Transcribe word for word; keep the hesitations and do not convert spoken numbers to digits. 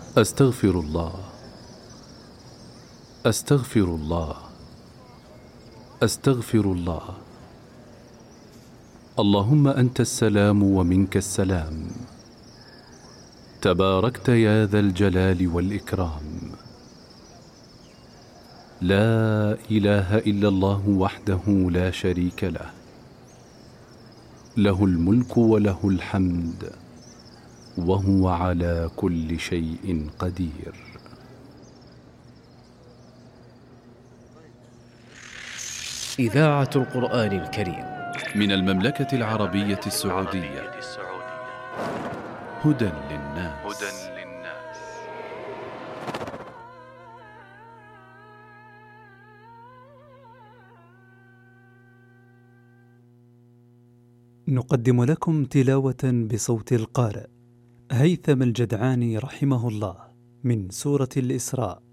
أستغفر الله، أستغفر الله، أستغفر الله. اللهم أنت السلام ومنك السلام، تباركت يا ذا الجلال والإكرام. لا إله إلا الله وحده لا شريك له، له الملك وله الحمد وهو على كل شيء قدير. إذاعة القرآن الكريم من المملكة العربية السعودية. هدى للناس. نقدم لكم تلاوة بصوت القارئ هيثم الجدعاني رحمه الله من سورة الإسراء،